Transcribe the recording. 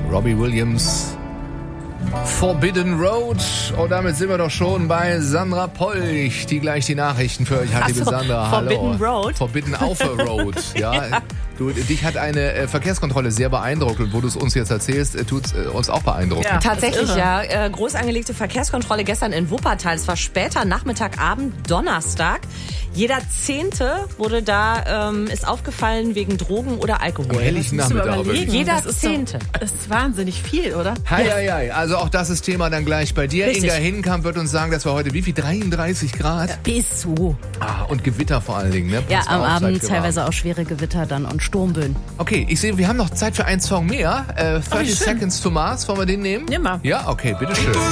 Robbie Williams, Forbidden Road. Und damit sind wir doch schon bei Sandra Polch, die gleich die Nachrichten für euch hat. Liebe Sandra, Forbidden hallo. Road? Forbidden auf a Road. Ja. Dich hat eine Verkehrskontrolle sehr beeindruckt und wo du es uns jetzt erzählst, tut es uns auch beeindrucken. Ja, tatsächlich, ja. Groß angelegte Verkehrskontrolle gestern in Wuppertal. Es war später Nachmittagabend, Donnerstag. Jeder 10. wurde da, ist aufgefallen wegen Drogen oder Alkohol. Helllichen Nachmittag. Jeder 10. Das ist wahnsinnig viel, oder? Hei. Also auch das ist Thema dann gleich bei dir. Richtig. Inga Hinkamp wird uns sagen, dass wir heute 33 Grad? Bis so. Und Gewitter vor allen Dingen. Ne? Ja, Uns am war auch Abend Zeit teilweise auch schwere Gewitter dann und Sturmböen. Okay, ich sehe, wir haben noch Zeit für einen Song mehr. 30 Seconds to Mars, wollen wir den nehmen? Nimm mal. Ja, okay, bitteschön.